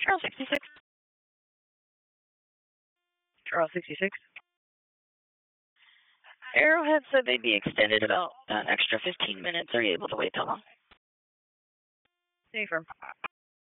Charles 66. Charles 66. Arrowhead said they'd be extended about an extra 15 minutes. Are you able to wait that long? Stay firm.